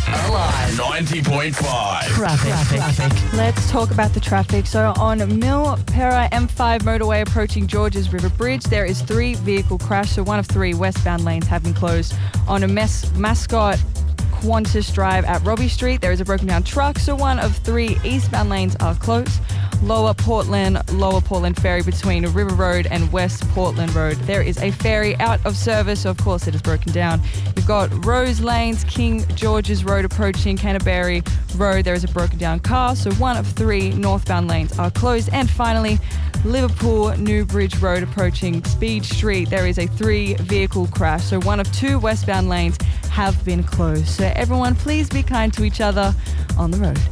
Alive 90.5. Traffic. Let's talk about the traffic. So on Milpera M5 motorway approaching Georges River Bridge, there is 3 vehicle crash. So one of 3 westbound lanes have been closed. On a Mascot Qantas Drive at Robbie Street, there is a broken down truck. So one of 3 eastbound lanes are closed. Lower Portland Ferry between River Road and West Portland Road. There is a ferry out of service, so of course it is broken down. You've got Rose Lanes, King George's Road approaching Canterbury Road. There is a broken down car, so one of 3 northbound lanes are closed. And finally, Liverpool New Bridge Road approaching Speed Street. There is a 3 vehicle crash, so one of 2 westbound lanes have been closed. So everyone, please be kind to each other on the road.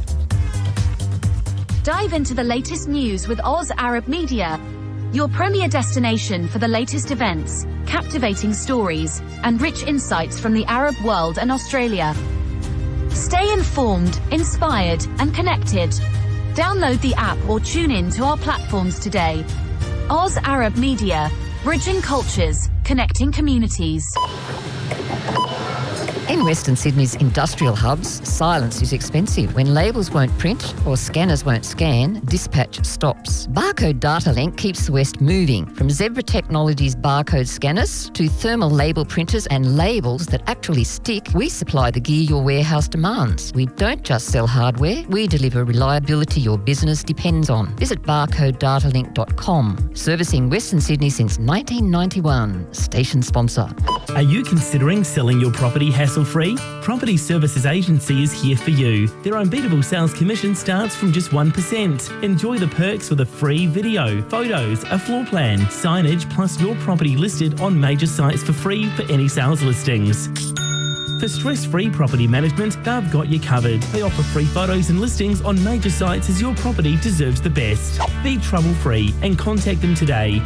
Dive into the latest news with Oz Arab Media, your premier destination for the latest events, captivating stories, and rich insights from the Arab world and Australia. Stay informed, inspired, and connected. Download the app or tune in to our platforms today. Oz Arab Media, bridging cultures, connecting communities. In Western Sydney's industrial hubs, silence is expensive. When labels won't print or scanners won't scan, dispatch stops. Barcode Data Link keeps the West moving. From Zebra Technologies barcode scanners to thermal label printers and labels that actually stick, we supply the gear your warehouse demands. We don't just sell hardware, we deliver reliability your business depends on. Visit barcodedatalink.com. Servicing Western Sydney since 1991. Station sponsor. Are you considering selling your property hassle-free? Property Services Agency is here for you. Their unbeatable sales commission starts from just 1%. Enjoy the perks with a free video, photos, a floor plan, signage, plus your property listed on major sites for free for any sales listings. For stress-free property management, they've got you covered. They offer free photos and listings on major sites as your property deserves the best. Be trouble-free and contact them today.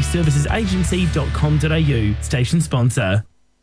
propertyservicesagency.com.au. Station sponsor.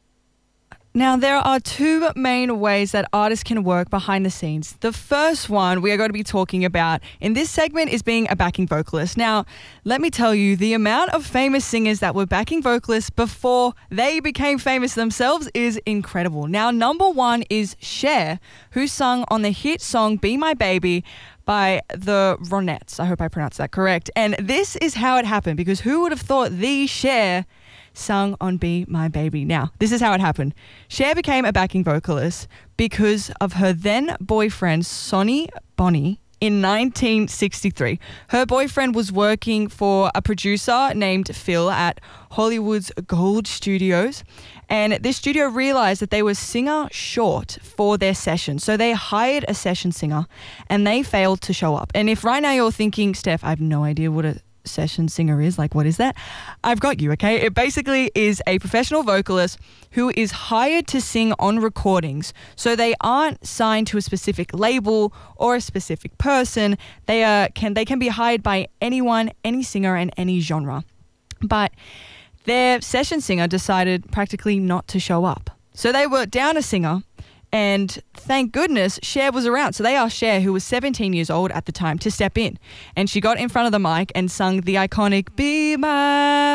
Now, there are 2 main ways that artists can work behind the scenes. The first one we are going to be talking about in this segment is being a backing vocalist. Now, let me tell you, the amount of famous singers that were backing vocalists before they became famous themselves is incredible. Now, number 1 is Cher, who sung on the hit song Be My Baby by the Ronettes. I hope I pronounced that correct. And this is how it happened, because who would have thought the Cher sung on Be My Baby? Now, this is how it happened. Cher became a backing vocalist because of her then boyfriend, Sonny Bono, in 1963. Her boyfriend was working for a producer named Phil at Hollywood's Gold Studios, and this studio realized that they were singer short for their session. So they hired a session singer and they failed to show up. And if right now you're thinking, Steph, I have no idea what a session singer is, like what is that? I've got you, okay? It basically is a professional vocalist who is hired to sing on recordings. So they aren't signed to a specific label or a specific person. They can be hired by anyone, any singer, and any genre. But their session singer decided practically not to show up. So they were down a singer. And thank goodness Cher was around. So they asked Cher, who was 17 years old at the time, to step in. And she got in front of the mic and sung the iconic Be My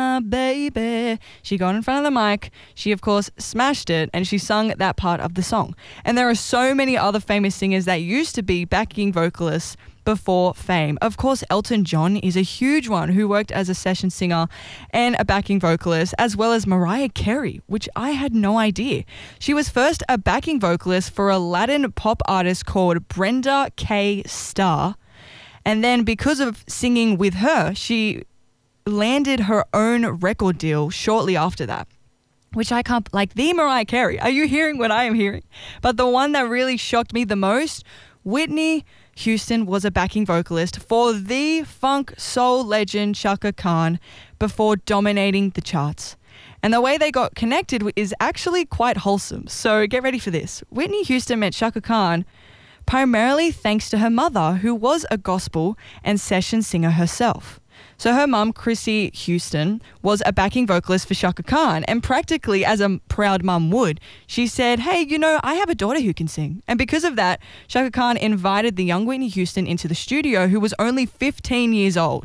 Baby. She got in front of the mic. She, of course, smashed it. And she sung that part of the song. And there are so many other famous singers that used to be backing vocalists before fame. Of course, Elton John is a huge one who worked as a session singer and a backing vocalist, as well as Mariah Carey, which I had no idea. She was first a backing vocalist for a Latin pop artist called Brenda K. Starr. And then because of singing with her, she landed her own record deal shortly after that. Which I can't, like the Mariah Carey. Are you hearing what I am hearing? But the one that really shocked me the most, Whitney Houston was a backing vocalist for the funk soul legend Chaka Khan before dominating the charts. And the way they got connected is actually quite wholesome. So get ready for this. Whitney Houston met Chaka Khan primarily thanks to her mother, who was a gospel and session singer herself. So her mum, Chrissy Houston, was a backing vocalist for Chaka Khan, and practically as a proud mum would, she said, hey, you know, I have a daughter who can sing. And because of that, Chaka Khan invited the young Whitney Houston into the studio, who was only 15 years old.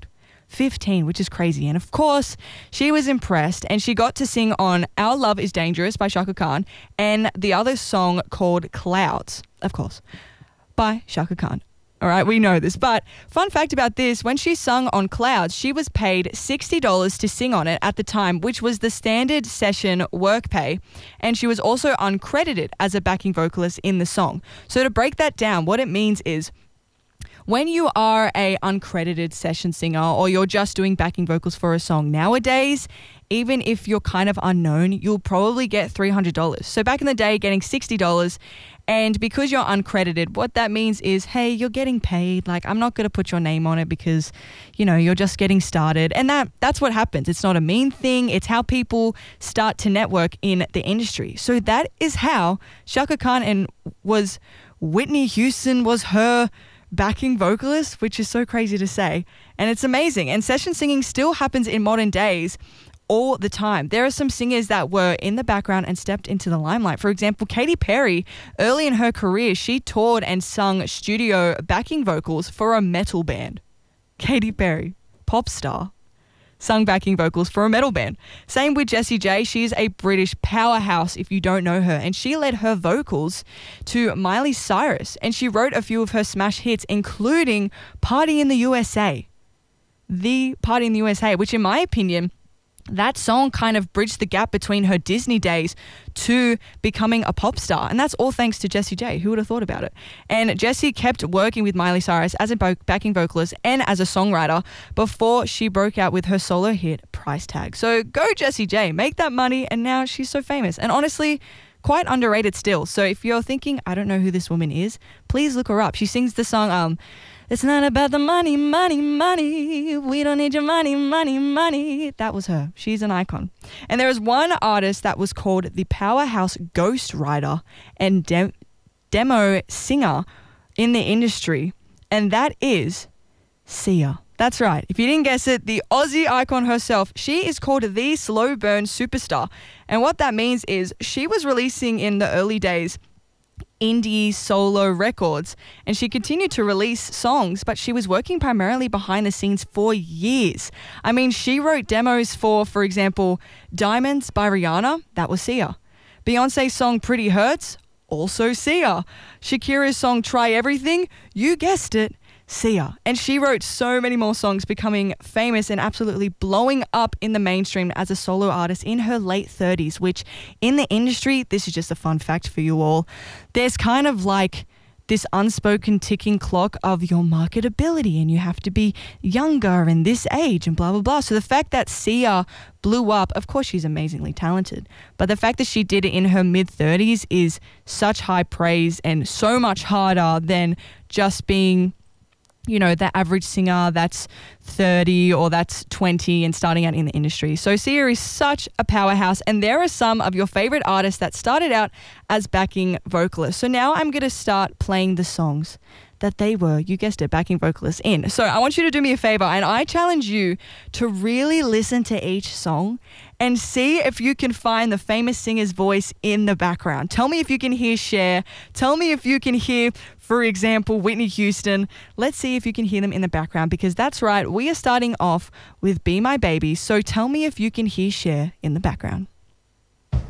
15, which is crazy. And of course, she was impressed and she got to sing on Our Love is Dangerous by Shaka Khan and the other song called Clouds, of course, by Shaka Khan. All right, we know this. But fun fact about this, when she sung on Clouds, she was paid $60 to sing on it at the time, which was the standard session work pay. And she was also uncredited as a backing vocalist in the song. So to break that down, what it means is when you are a uncredited session singer or you're just doing backing vocals for a song nowadays, even if you're kind of unknown, you'll probably get $300. So back in the day, getting $60, and because you're uncredited, what that means is, hey, you're getting paid. Like, I'm not going to put your name on it because, you're just getting started. And that's what happens. It's not a mean thing. It's how people start to network in the industry. So that is how Shaka Khan was Whitney Houston was her backing vocalist, which is so crazy to say. And it's amazing. And session singing still happens in modern days all the time. There are some singers that were in the background and stepped into the limelight. For example, Katy Perry, early in her career, she toured and sung studio backing vocals for a metal band. Katy Perry, pop star, sung backing vocals for a metal band. Same with Jessie J. She's a British powerhouse if you don't know her, and she led her vocals to Miley Cyrus, and she wrote a few of her smash hits, including Party in the USA. The Party in the USA, which in my opinion, that song kind of bridged the gap between her Disney days to becoming a pop star. And that's all thanks to Jessie J. Who would have thought about it? And Jessie kept working with Miley Cyrus as a backing vocalist and as a songwriter before she broke out with her solo hit, Price Tag. So go Jessie J. Make that money, and now she's so famous. And honestly, quite underrated still. So if you're thinking, I don't know who this woman is, please look her up. She sings the song, it's not about the money, money, money. We don't need your money, money, money. That was her. She's an icon. And there is one artist that was called the powerhouse ghostwriter and demo singer in the industry, and that is Sia. That's right. If you didn't guess it, the Aussie icon herself, she is called the slow burn superstar. And what that means is she was releasing in the early days indie solo records, and she continued to release songs, but she was working primarily behind the scenes for years. I mean, she wrote demos for example, Diamonds by Rihanna, that was Sia. Beyonce's song Pretty Hurts, also Sia. Shakira's song Try Everything, you guessed it, Sia. And she wrote so many more songs, becoming famous and absolutely blowing up in the mainstream as a solo artist in her late 30s, which in the industry, this is just a fun fact for you all, there's kind of like this unspoken ticking clock of your marketability, and you have to be younger and this age and blah, blah, blah. So the fact that Sia blew up, of course she's amazingly talented, but the fact that she did it in her mid-30s is such high praise and so much harder than just being the average singer that's 30 or that's 20 and starting out in the industry. So Sia is such a powerhouse, and there are some of your favorite artists that started out as backing vocalists. So now I'm going to start playing the songs that they were, you guessed it, backing vocalists in. So I want you to do me a favor, and I challenge you to really listen to each song and see if you can find the famous singer's voice in the background. Tell me if you can hear Cher. Tell me if you can hear, for example, Whitney Houston. Let's see if you can hear them in the background, because that's right, we are starting off with Be My Baby. So tell me if you can hear Cher in the background.